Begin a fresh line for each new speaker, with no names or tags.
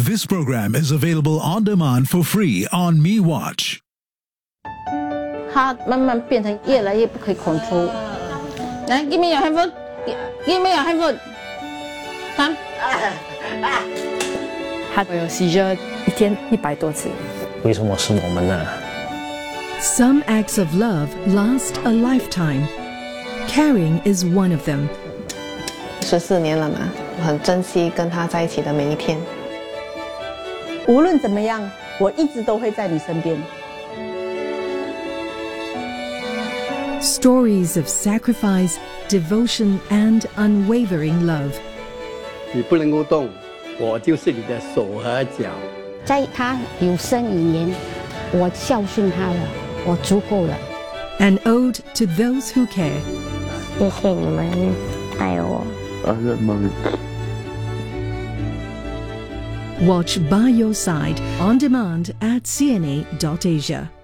This program is available on demand for free on MeWatch.
他慢慢变成越来越不可以控制。来 ，Give me your handphone. Give me your handphone. Come.
他有seizure一天100多次。
为什么是我们呢？
Some acts of love last a lifetime. Caring is one of them.
14年了嘛，我很珍惜跟他在一起的每一天。
无论怎么样，我一直都会在你身边。
Stories of sacrifice, devotion, and unwavering love.
你不能够动，我就是你的手和脚。
在他有生以年，我孝顺他了，我足够了。
An ode to those who care.
谢谢你们爱我。
Watch By Your Side on demand at cna.asia.